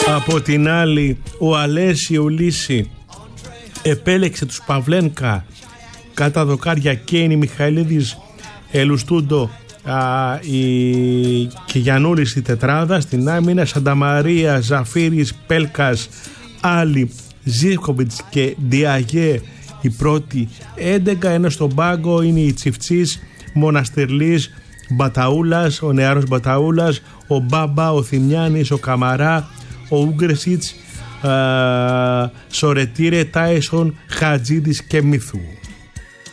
Από την άλλη, ο Αλέσιο Λύση επέλεξε τους Παυλένκα κατά δοκάρια Κέινι Μιχαηλίδης Ελουστούντο και Γιαννούλης η τετράδα. Στην άμυνα Σανταμαρία, Ζαφύρης, Πέλκας, Άλλη, Ζίβκοβιτς και Ντιαγέ η πρώτη 11, ενώ στον πάγκο είναι η Τσιφτσής, Μοναστερλής, Μπαταούλας, ο νεαρός Μπαταούλας, ο Μπάμπα, ο Θημιάνης, ο Καμαρά, ο Ούγκρεσιτς, Σορετήρε, Τάισον, Χατζίδης και Μυθού.